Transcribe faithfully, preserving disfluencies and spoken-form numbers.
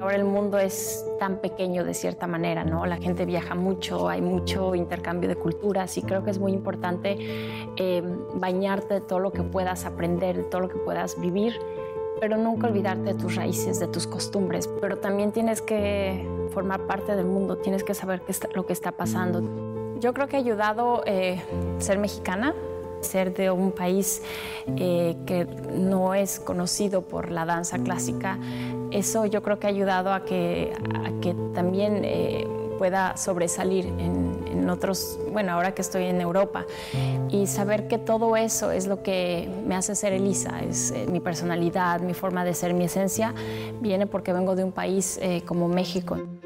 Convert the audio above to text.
ahora el mundo es tan pequeño de cierta manera, ¿no? La gente viaja mucho, hay mucho intercambio de culturas y creo que es muy importante eh, bañarte de todo lo que puedas aprender, de todo lo que puedas vivir, pero nunca olvidarte de tus raíces, de tus costumbres. Pero también tienes que formar parte del mundo, tienes que saber qué está, lo que está pasando. Yo creo que ha ayudado eh, ser mexicana, ser de un país eh, que no es conocido por la danza clásica. Eso yo creo que ha ayudado a que, a que también eh, pueda sobresalir en, en otros, bueno, ahora que estoy en Europa, y saber que todo eso es lo que me hace ser Elisa, es eh, mi personalidad, mi forma de ser, mi esencia, viene porque vengo de un país eh, como México.